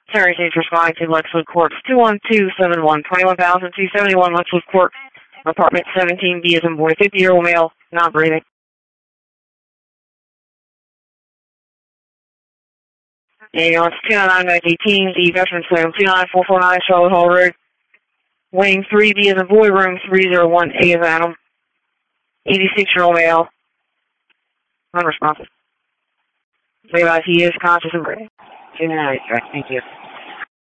Terry Teachers 52 Lexwood Court, 21271, 21271 Lexwood Court, apartment 17B as in boy, 50-year-old male, not breathing. Ambulance 299-18, the Veterans Home, 29449 Charlotte Hall Road, wing 3B as in boy, room 301A as in Adam, 86-year-old male, unresponsive. Realize he is conscious and breathing. 298, thank you.